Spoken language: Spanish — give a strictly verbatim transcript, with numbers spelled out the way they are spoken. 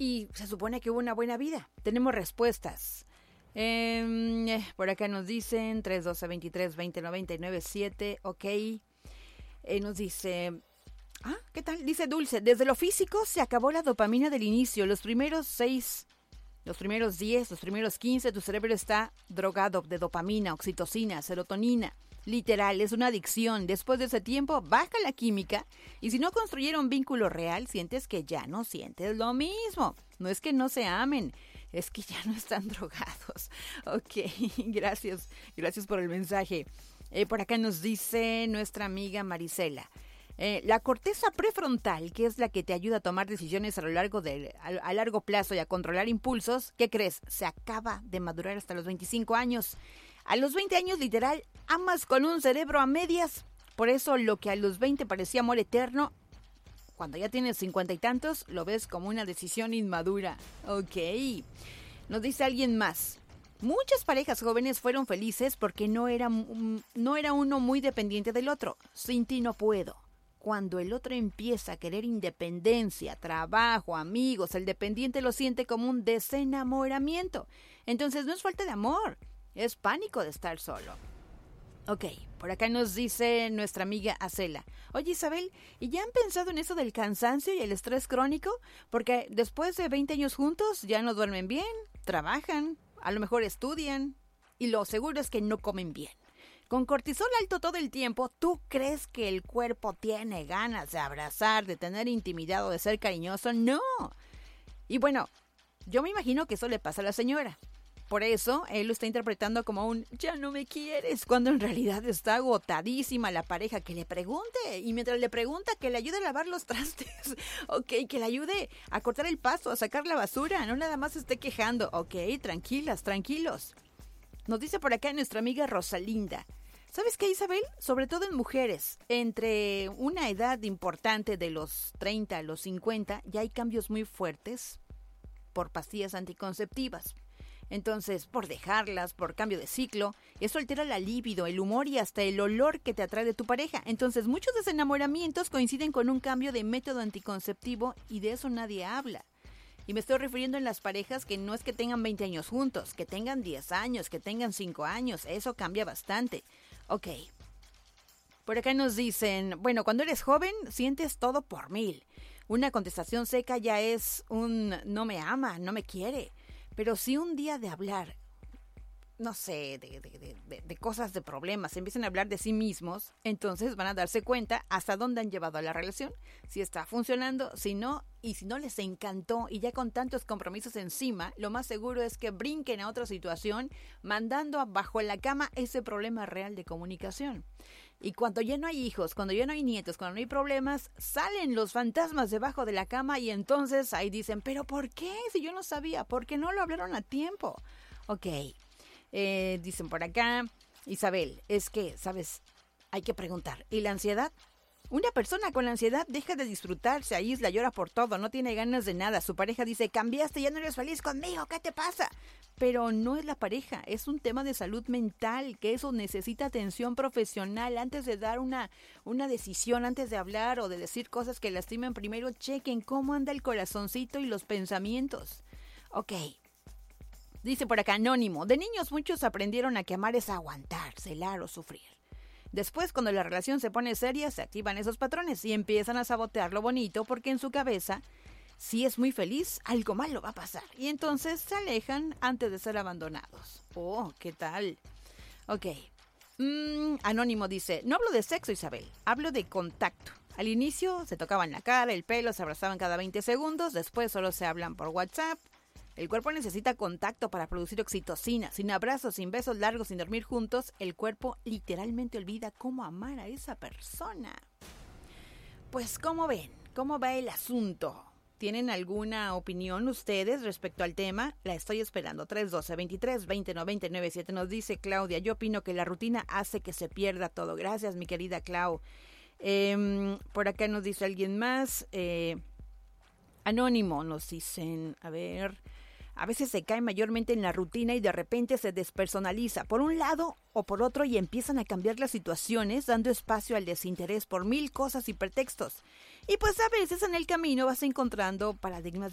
y se supone que hubo una buena vida. Tenemos respuestas. Eh, por acá nos dicen tres doce veintitrés veinte noventa y nueve siete, ok. Eh, nos dice... Ah, ¿qué tal? Dice Dulce, desde lo físico se acabó la dopamina del inicio. Los primeros seis, los primeros diez, los primeros quince, tu cerebro está drogado de dopamina, oxitocina, serotonina. Literal, es una adicción. Después de ese tiempo, baja la química y si no construyeron vínculo real, sientes que ya no sientes lo mismo. No es que no se amen, es que ya no están drogados. Ok, gracias, gracias por el mensaje. Eh, por acá nos dice nuestra amiga Marisela. Eh, la corteza prefrontal, que es la que te ayuda a tomar decisiones a lo largo de, a, a largo plazo y a controlar impulsos, ¿qué crees? Se acaba de madurar hasta los veinticinco años. A los veinte años, literal, amas con un cerebro a medias. Por eso lo que a los veinte parecía amor eterno, cuando ya tienes cincuenta y tantos, lo ves como una decisión inmadura. Ok. Nos dice alguien más. Muchas parejas jóvenes fueron felices porque no era, no era uno muy dependiente del otro. Sin ti no puedo. Cuando el otro empieza a querer independencia, trabajo, amigos, el dependiente lo siente como un desenamoramiento. Entonces no es falta de amor, es pánico de estar solo. Ok, por acá nos dice nuestra amiga Acela. Oye Isabel, ¿y ya han pensado en eso del cansancio y el estrés crónico? Porque después de veinte años juntos ya no duermen bien, trabajan, a lo mejor estudian y lo seguro es que no comen bien. Con cortisol alto todo el tiempo, ¿tú crees que el cuerpo tiene ganas de abrazar, de tener intimidad o de ser cariñoso? ¡No! Y bueno, yo me imagino que eso le pasa a la señora. Por eso, él lo está interpretando como un «ya no me quieres», cuando en realidad está agotadísima la pareja. Que le pregunte, y mientras le pregunta, que le ayude a lavar los trastes. Ok, que le ayude a cortar el pasto, a sacar la basura, no nada más esté quejando. Ok, tranquilas, tranquilos. Nos dice por acá nuestra amiga Rosalinda. ¿Sabes qué, Isabel? Sobre todo en mujeres, entre una edad importante de los treinta a los cincuenta, ya hay cambios muy fuertes por pastillas anticonceptivas. Entonces, por dejarlas, por cambio de ciclo, eso altera la libido, el humor y hasta el olor que te atrae de tu pareja. Entonces, muchos desenamoramientos coinciden con un cambio de método anticonceptivo y de eso nadie habla. Y me estoy refiriendo en las parejas que no es que tengan veinte años juntos, que tengan diez años, que tengan cinco años, eso cambia bastante. Ok. Por acá nos dicen, bueno, cuando eres joven sientes todo por mil. Una contestación seca ya es un no me ama, no me quiere. Pero si un día de hablar, no sé, de, de, de, de, de cosas, de problemas, empiezan a hablar de sí mismos, entonces van a darse cuenta hasta dónde han llevado a la relación, si está funcionando, si no, y si no les encantó y ya con tantos compromisos encima, lo más seguro es que brinquen a otra situación, mandando bajo la cama ese problema real de comunicación. Y cuando ya no hay hijos, cuando ya no hay nietos, cuando no hay problemas, salen los fantasmas debajo de la cama y entonces ahí dicen, ¿pero por qué? Si yo no sabía, ¿por qué no lo hablaron a tiempo? Ok. Eh, dicen por acá, Isabel, es que, ¿sabes? Hay que preguntar, ¿y la ansiedad? Una persona con ansiedad deja de disfrutar, se aísla, llora por todo, no tiene ganas de nada. Su pareja dice, cambiaste, ya no eres feliz conmigo, ¿qué te pasa? Pero no es la pareja, es un tema de salud mental, que eso necesita atención profesional. Antes de dar una, una decisión, antes de hablar o de decir cosas que lastimen, primero chequen cómo anda el corazoncito y los pensamientos. Ok. Dice por acá, Anónimo, de niños muchos aprendieron a que amar es aguantar, celar o sufrir. Después, cuando la relación se pone seria, se activan esos patrones y empiezan a sabotear lo bonito porque en su cabeza, si es muy feliz, algo malo va a pasar. Y entonces se alejan antes de ser abandonados. Oh, ¿qué tal? Ok. Mm, Anónimo dice, no hablo de sexo, Isabel, hablo de contacto. Al inicio se tocaban la cara, el pelo, se abrazaban cada veinte segundos, después solo se hablan por WhatsApp. El cuerpo necesita contacto para producir oxitocina. Sin abrazos, sin besos largos, sin dormir juntos, el cuerpo literalmente olvida cómo amar a esa persona. Pues, ¿cómo ven? ¿Cómo va el asunto? ¿Tienen alguna opinión ustedes respecto al tema? La estoy esperando. tres doce veintitrés veinte noventa y nueve siete nos dice Claudia. Yo opino que la rutina hace que se pierda todo. Gracias, mi querida Clau. Eh, por acá nos dice alguien más. Eh, Anónimo nos dicen, a ver... A veces se cae mayormente en la rutina y de repente se despersonaliza por un lado o por otro y empiezan a cambiar las situaciones dando espacio al desinterés por mil cosas y pretextos. Y pues a veces en el camino vas encontrando paradigmas